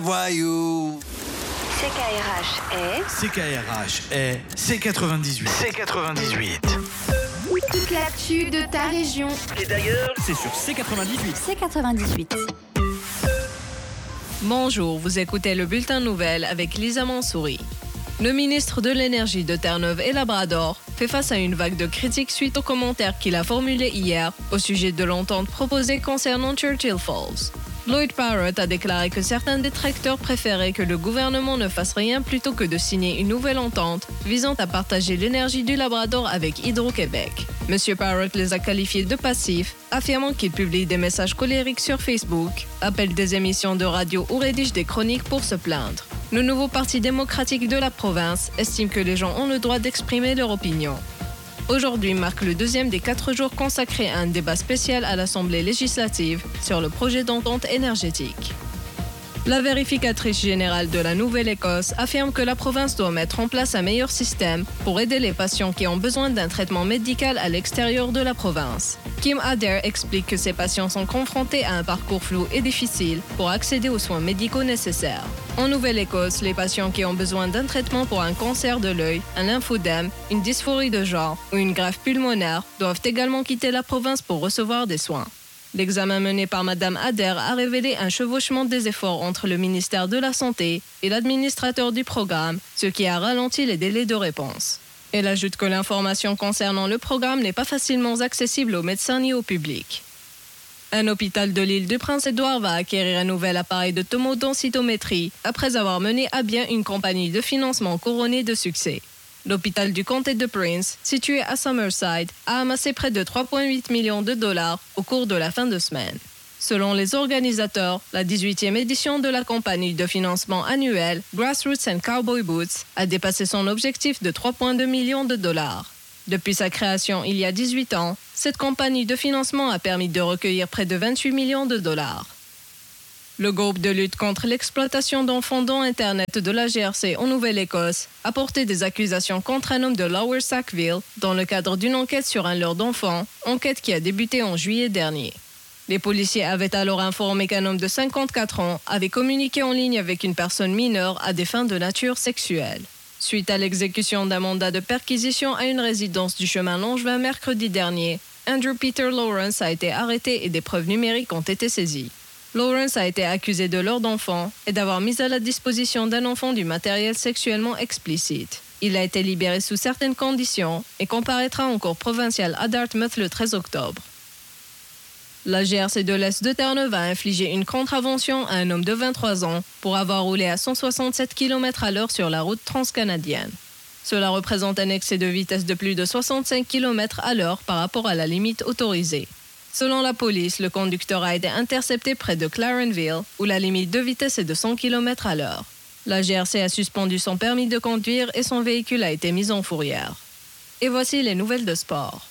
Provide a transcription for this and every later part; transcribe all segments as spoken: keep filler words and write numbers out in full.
Voyou. C K R H est... C K R H est C quatre-vingt-dix-huit. C quatre-vingt-dix-huit. Toute l'actu de ta région. Et d'ailleurs, c'est sur C quatre-vingt-dix-huit. C quatre-vingt-dix-huit. Bonjour, vous écoutez le bulletin nouvelle avec Lisa Mansouri. Le ministre de l'Énergie de Terre-Neuve et Labrador fait face à une vague de critiques suite aux commentaires qu'il a formulés hier au sujet de l'entente proposée concernant Churchill Falls. Lloyd Parrott a déclaré que certains détracteurs préféraient que le gouvernement ne fasse rien plutôt que de signer une nouvelle entente visant à partager l'énergie du Labrador avec Hydro-Québec. M. Parrott les a qualifiés de passifs, affirmant qu'il publie des messages colériques sur Facebook, appelle des émissions de radio ou rédige des chroniques pour se plaindre. Le nouveau Parti démocratique de la province estime que les gens ont le droit d'exprimer leur opinion. Aujourd'hui marque le deuxième des quatre jours consacrés à un débat spécial à l'Assemblée législative sur le projet d'entente énergétique. La vérificatrice générale de la Nouvelle-Écosse affirme que la province doit mettre en place un meilleur système pour aider les patients qui ont besoin d'un traitement médical à l'extérieur de la province. Kim Adair explique que ces patients sont confrontés à un parcours flou et difficile pour accéder aux soins médicaux nécessaires. En Nouvelle-Écosse, les patients qui ont besoin d'un traitement pour un cancer de l'œil, un lymphodème, une dysphorie de genre ou une greffe pulmonaire doivent également quitter la province pour recevoir des soins. L'examen mené par Mme Adair a révélé un chevauchement des efforts entre le ministère de la Santé et l'administrateur du programme, ce qui a ralenti les délais de réponse. Elle ajoute que l'information concernant le programme n'est pas facilement accessible aux médecins ni au public. Un hôpital de l'île du Prince-Édouard va acquérir un nouvel appareil de tomodensitométrie après avoir mené à bien une campagne de financement couronnée de succès. L'hôpital du comté de Prince, situé à Summerside, a amassé près de trois virgule huit millions de dollars au cours de la fin de semaine. Selon les organisateurs, la dix-huitième édition de la campagne de financement annuelle Grassroots and Cowboy Boots a dépassé son objectif de trois virgule deux millions de dollars. Depuis sa création il y a dix-huit ans, cette campagne de financement a permis de recueillir près de vingt-huit millions de dollars. Le groupe de lutte contre l'exploitation d'enfants dans Internet de la G R C en Nouvelle-Écosse a porté des accusations contre un homme de Lower Sackville dans le cadre d'une enquête sur un leurre d'enfants, enquête qui a débuté en juillet dernier. Les policiers avaient alors informé qu'un homme de cinquante-quatre ans avait communiqué en ligne avec une personne mineure à des fins de nature sexuelle. Suite à l'exécution d'un mandat de perquisition à une résidence du chemin Langevin mercredi dernier, Andrew Peter Lawrence a été arrêté et des preuves numériques ont été saisies. Lawrence a été accusé de leurre d'enfant et d'avoir mis à la disposition d'un enfant du matériel sexuellement explicite. Il a été libéré sous certaines conditions et comparaîtra en cour provinciale à Dartmouth le treize octobre. La G R C de l'Est de Terre-Neuve a infligé une contravention à un homme de vingt-trois ans pour avoir roulé à cent soixante-sept kilomètres à l'heure sur la route transcanadienne. Cela représente un excès de vitesse de plus de soixante-cinq kilomètres à l'heure par rapport à la limite autorisée. Selon la police, le conducteur a été intercepté près de Clarenville, où la limite de vitesse est de cent kilomètres à l'heure. La G R C a suspendu son permis de conduire et son véhicule a été mis en fourrière. Et voici les nouvelles de sport.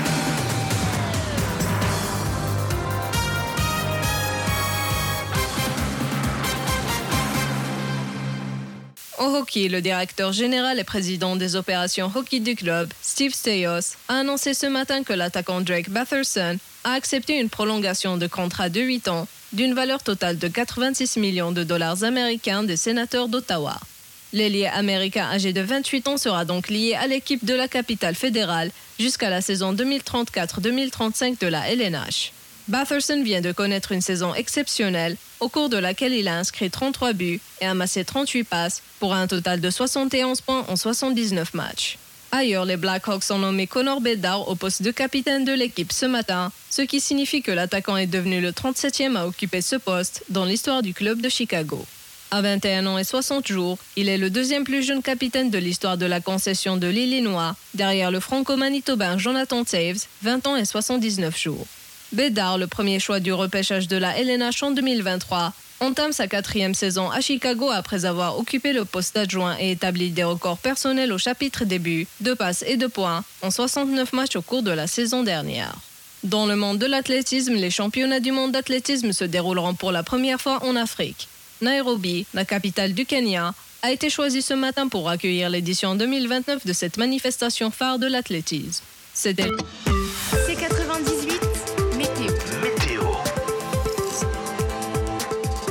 Au hockey, le directeur général et président des opérations hockey du club, Steve Staios, a annoncé ce matin que l'attaquant Drake Batherson a accepté une prolongation de contrat de huit ans d'une valeur totale de quatre-vingt-six millions de dollars américains des sénateurs d'Ottawa. L'ailier américain âgé de vingt-huit ans sera donc lié à l'équipe de la capitale fédérale jusqu'à la saison deux mille trente-quatre deux mille trente-cinq de la L N H. Batherson vient de connaître une saison exceptionnelle au cours de laquelle il a inscrit trente-trois buts et amassé trente-huit passes pour un total de soixante et onze points en soixante-dix-neuf matchs. Ailleurs, les Blackhawks ont nommé Connor Bedard au poste de capitaine de l'équipe ce matin, ce qui signifie que l'attaquant est devenu le trente-septième à occuper ce poste dans l'histoire du club de Chicago. À vingt et un ans et soixante jours, il est le deuxième plus jeune capitaine de l'histoire de la concession de l'Illinois, derrière le franco-manitobain Jonathan Toews, vingt ans et soixante-dix-neuf jours. Bedard, le premier choix du repêchage de la L N H en deux mille vingt-trois, entame sa quatrième saison à Chicago après avoir occupé le poste d'adjoint et établi des records personnels au chapitre des buts, de passes et de points en soixante-neuf matchs au cours de la saison dernière. Dans le monde de l'athlétisme, les championnats du monde d'athlétisme se dérouleront pour la première fois en Afrique. Nairobi, la capitale du Kenya, a été choisie ce matin pour accueillir l'édition deux mille vingt-neuf de cette manifestation phare de l'athlétisme. C'était C quatre-vingt-dix-huit.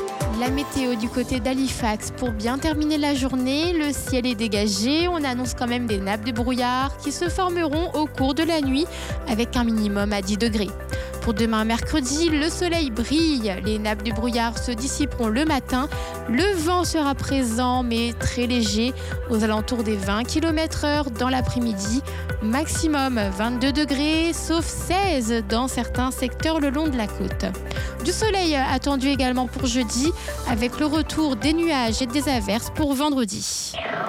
La météo du côté d'Halifax pour bien terminer la journée, le ciel est dégagé, on annonce quand même des nappes de brouillard qui se formeront au cours de la nuit avec un minimum à dix degrés. Pour demain mercredi, le soleil brille, les nappes de brouillard se dissiperont le matin, le vent sera présent mais très léger aux alentours des vingt kilomètres heure dans l'après-midi, maximum vingt-deux degrés sauf seize dans certains secteurs le long de la côte. Du soleil attendu également pour jeudi avec le retour des nuages et des averses pour vendredi.